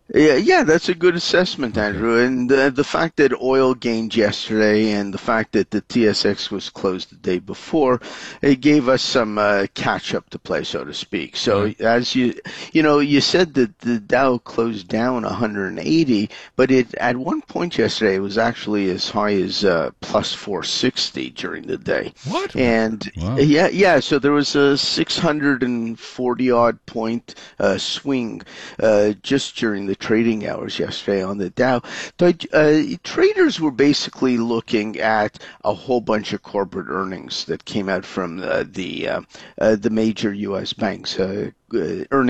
Yeah, yeah, that's a good assessment, Andrew. And uh, the fact that oil gained yesterday and the fact that the T S X was closed the day before, it gave us some uh, catch-up to play, so to speak. So mm-hmm. as you, you know, you said that the Dow closed down one hundred eighty, but it at one point yesterday it was actually as high as uh, plus four sixty during the day. What? And wow. yeah, yeah. So there was a six hundred forty odd point uh, swing uh, just during the trading hours yesterday on the Dow. Uh, traders were basically looking at a whole bunch of corporate earnings that came out from uh, the uh, uh, the major U S banks. Uh, uh, earnings